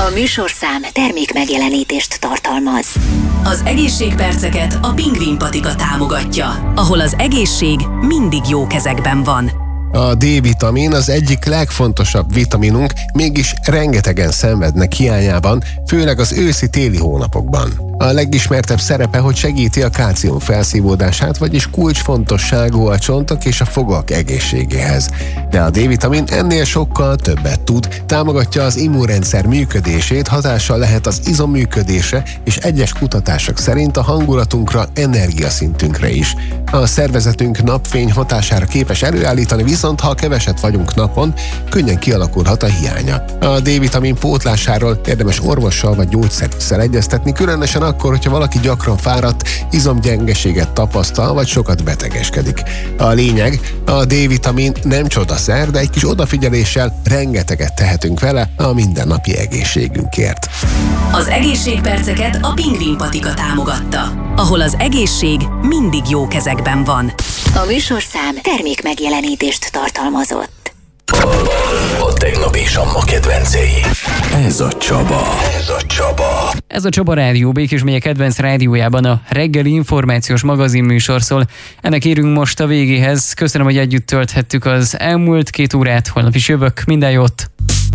A műsorszám termék megjelenítést tartalmaz. Az egészségperceket a Pingvin patika támogatja, ahol az egészség mindig jó kezekben van. A D-vitamin az egyik legfontosabb vitaminunk, mégis rengetegen szenvednek hiányában, főleg az őszi-téli hónapokban. A legismertebb szerepe, hogy segíti a kálcium felszívódását, vagyis kulcsfontosságú a csontok és a fogak egészségéhez. De a D-vitamin ennél sokkal többet tud, támogatja az immunrendszer működését, hatással lehet az izomműködésre, és egyes kutatások szerint a hangulatunkra, energiaszintünkre is. A szervezetünk napfény hatására képes előállítani, viszont ha keveset vagyunk napon, könnyen kialakulhat a hiánya. A D-vitamin pótlásáról érdemes orvossal vagy gyógyszerésszel egyeztetni, különösen akkor, hogyha valaki gyakran fáradt, izomgyengeséget tapasztal, vagy sokat betegeskedik. A lényeg, a D-vitamin nem csodaszer, de egy kis odafigyeléssel rengeteget tehetünk vele a mindennapi egészségünkért. Az egészségperceket a Pingvin patika támogatta, ahol az egészség mindig jó kezekben van. A műsorszám termék megjelenítést tartalmazott. A tegnap és a ma kedvencei. Ez a Csaba. Ez a Csaba Rádió, Békés megye kedvenc rádiójában a reggeli információs magazinműsor szól. Ennek érünk most a végéhez. Köszönöm, hogy együtt tölthettük az elmúlt 2 órát. Holnap is jövök. Minden jót!